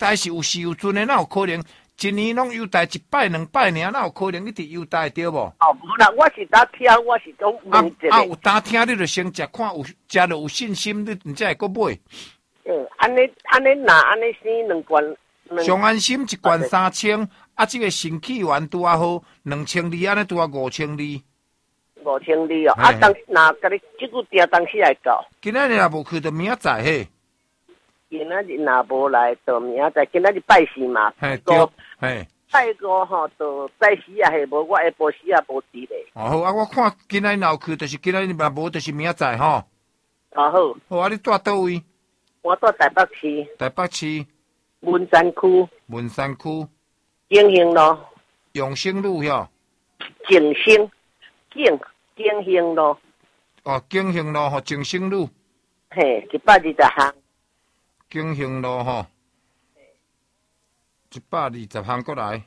待是有时有阵的，哪有可能一年拢优待1摆2摆尔，哪有可能一直优待对无？ 哦，无啦，我是打听，我是讲问一个。 有打听你就先食看，有食就有信心，你才会搁买。 安尼那安尼生2罐。 上安心1罐3000，这个新气源拄啊好，2200安尼拄啊5200。 5200哦，当那甲你即句订当时来到。 今仔日若无去，就明仔载嘿。 今仔日若无来，就明仔载。今仔日拜四嘛， 嘿对，嘿。 拜5吼，就早时啊，嘿，无我下晡时啊无伫咧。 哦好啊，我看今仔日若有去，就是今仔日若无，就是明仔载吼。 好。 好啊，你住倒位？ 我住台北市。 台北市。 文山区。 文山区。 景兴路。 永兴路哟。 景兴路。 哦，景兴路吼，景兴路。 嘿，120巷。 景兴路吼，120巷过来。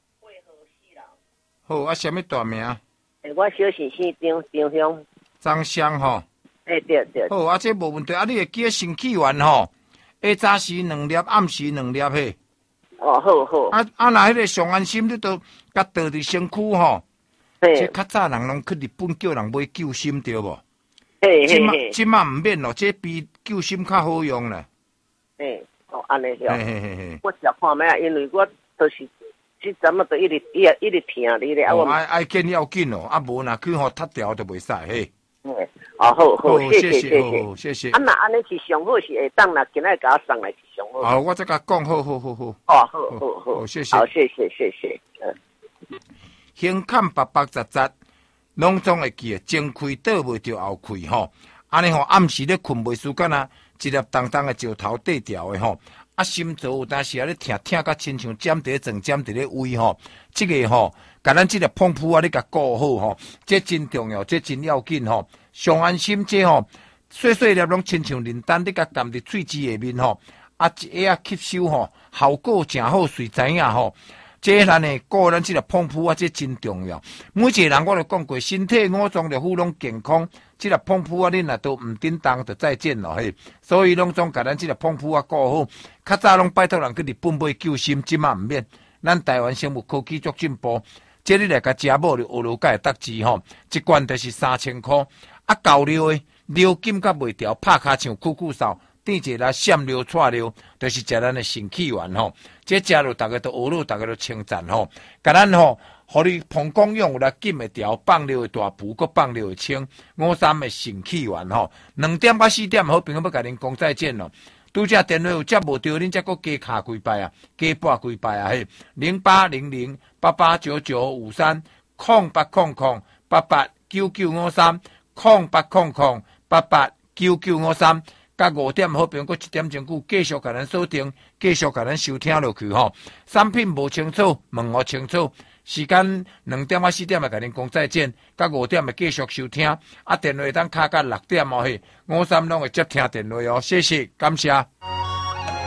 好啊，什么大名？ 我小姓姓张香。 张香吼。 对。 好啊，这无问题啊，你会记得新气源吼？下早时2粒，暗时2粒嘿。 哦，好。 若迄个上安心，你都甲倒伫身躯吼。这较早人拢去日本叫人买救心对无？即马毋免咯，这比救心较好用咧。 安尼了。我食看卖啊，因为我都是即阵啊，都一直听你咧。 爱见要紧哦，无若去互塌掉就袂使嘿。 好， 谢谢。 那安尼是上好，是会当若今仔甲我送来是上好。 我再甲讲，好。 好，谢谢。好，谢谢。 胸坎白白杂杂，拢总会记，前开倒袂着后开吼。安尼吼，暗时咧困袂输干啊，一粒重重的石头缀掉的吼。心脏有当时啊咧疼甲亲像尖伫咧撞，尖伫咧胃吼。这个吼，甲咱这个碰扑啊，你甲顾好吼，这真重要，这真要紧吼。上安心这吼，细粒拢亲像磷丹，你甲含伫喙齿下面吼，一下吸收吼，效果真好，随知影吼。这咱呢，顾咱这个碰扑啊，这真重要。每一个人我都讲过，身体5脏六腑拢健康，这个碰扑啊，你若都唔叮当，就再见咯嘿。所以拢总甲咱这个碰扑啊顾好。较早拢拜托人去日本买救心，即马唔免。咱台湾生物科技足进步，这你来甲食某就学落甲会得志吼，一罐就是3000块。够料的，料金甲袂调，拍骹像酷扫。点一个闪尿、串尿，就是食咱的肾气丸吼。这食落，大家都学落，大家都称赞吼。甲咱吼，互你膀胱用有来紧会调，放尿会大补，佮放尿会清。53的肾气丸吼，2点到4点，好朋友要甲恁讲再见咯。拄则电话有接无到，恁则佮加卡几摆啊，加拨几摆啊嘿。0800889953，0800889953，甲5点好朋友佮1点钟久，继续甲咱锁定，继续甲咱收听落去吼。产品无清楚，问我清楚。时间2点到4点甲恁讲再见，甲5点继续收听。电话当卡到6点哦嘿，53拢会接听电话哦，谢谢，感谢。